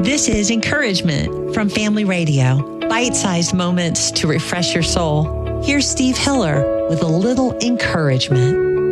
This is Encouragement from Family Radio. Bite-sized moments to refresh your soul. Here's Steve Hiller with a little encouragement.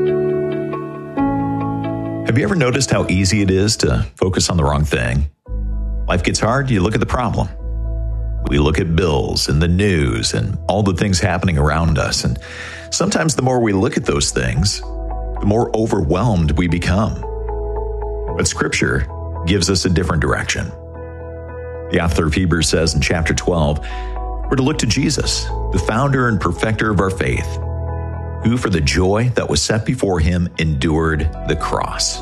Have you ever noticed how easy it is to focus on the wrong thing? Life gets hard, you look at the problem. We look at bills and the news and all the things happening around us. And sometimes the more we look at those things, the more overwhelmed we become. But Scripture gives us a different direction. The author of Hebrews says in chapter 12, we're to look to Jesus, the founder and perfecter of our faith, who for the joy that was set before him endured the cross.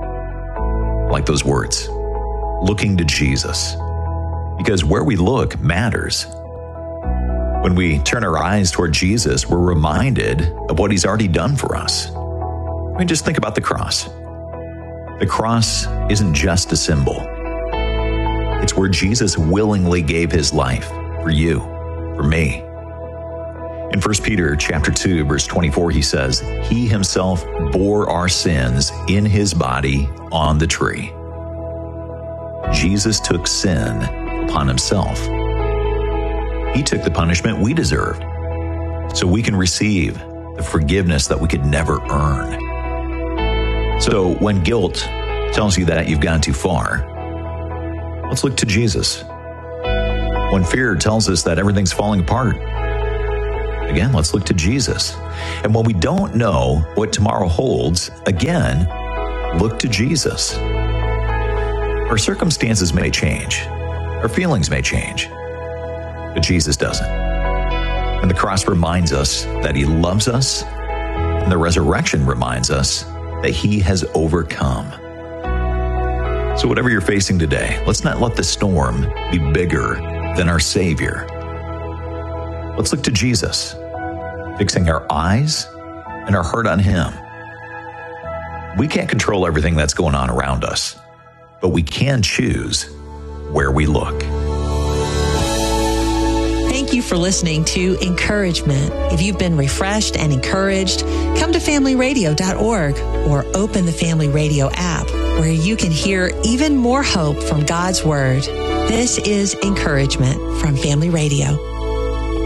I like those words, looking to Jesus, because where we look matters. When we turn our eyes toward Jesus, we're reminded of what he's already done for us. I mean, just think about the cross. The cross isn't just a symbol. It's where Jesus willingly gave his life for you, for me. In 1 Peter chapter 2, verse 24, he says, he himself bore our sins in his body on the tree. Jesus took sin upon himself. He took the punishment we deserved so we can receive the forgiveness that we could never earn. So when guilt tells you that you've gone too far, let's look to Jesus. When fear tells us that everything's falling apart, again, let's look to Jesus. And when we don't know what tomorrow holds, again, look to Jesus. Our circumstances may change. Our feelings may change. But Jesus doesn't. And the cross reminds us that he loves us, and the resurrection reminds us that he has overcome. So whatever you're facing today, let's not let the storm be bigger than our Savior. Let's look to Jesus, fixing our eyes and our heart on him. We can't control everything that's going on around us, but we can choose where we look. Thank you for listening to Encouragement. If you've been refreshed and encouraged, come to familyradio.org or open the Family Radio app where you can hear even more hope from God's Word. This is Encouragement from Family Radio.